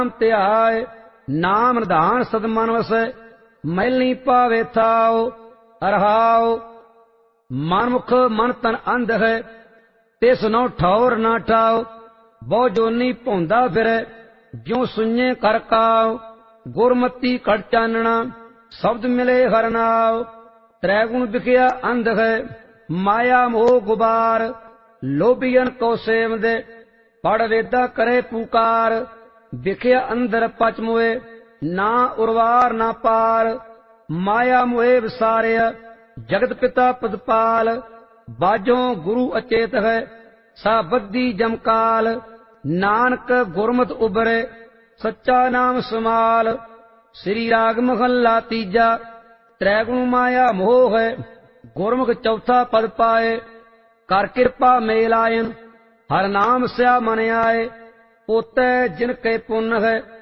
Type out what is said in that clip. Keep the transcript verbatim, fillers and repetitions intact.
ਧਿਆਏ ਨਾਮ ਨਿਧਾਨ ਸਦਮਨ ਵਸੈ ਮੈਲੀ ਪਾਵੇ ਥਾਉ ਰਹਾਉ। ਮਨਮੁਖ ਮਨ ਤਨ ਅੰਧ ਹੈ ਤਿਸ ਨੋ ਠੌਰ ਨਾ ਠਾਉ ਬਹੁ ਜੋਨੀ ਭੌਂਦਾ ਫਿਰੈ ਜਿਉ ਸੁਣੇ ਕਰ ਕਾਉ। ਗੁਰਮਤੀ ਘੜ ਚਾਨਣਾ ਸ਼ਬਦ ਮਿਲੇ ਹਰਿ ਨਾਉ ਤ੍ਰੈ ਗੁਣ ਵਿਖਿਆ ਅੰਧ ਹੈ ਮਾਇਆ ਮੋਹ ਗੁਬਾਰ। ਲੋਭੀਅਨ ਕੋ ਸੇਵਦੇ ਪੜ ਵੇਦਾ ਕਰੇ ਪੁਕਾਰ ਵਿਖਿਆ ਅੰਦਰ ਪਚ ਮੋਏ ਨਾ ਉਰਵਾਰ ਨਾ ਪਾਰ। ਮਾਇਆ ਮੋਏ ਵਿਸਾਰਿਆ ਜਗਤ ਪਿਤਾ ਪਦਪਾਲ ਬਾਝੋਂ ਗੁਰੂ ਅਚੇਤ ਹੈ ਸਾ ਬੱਧੀ ਜਮਕਾਲ। ਨਾਨਕ ਗੁਰਮਤਿ ਉਬਰੇ ਸੱਚਾ ਨਾਮ ਸਮਾਲ। ਸ੍ਰੀ ਰਾਗ ਮਹੱਲਾ ਤੀਜਾ। ਤ੍ਰੈ ਗੁਣ ਮਾਇਆ ਮੋਹ ਹੈ ਗੁਰਮੁਖ ਚੌਥਾ ਪਦ ਪਾਏ। ਕਰ ਕਿਰਪਾ ਮੇਲ ਆਇਨ ਹਰਿ ਨਾਮ ਸਿਆ ਮਨ ਆਏ। ਪੋਤੈ ਜਿਨ ਕੇ ਪੁੰਨ ਹੈ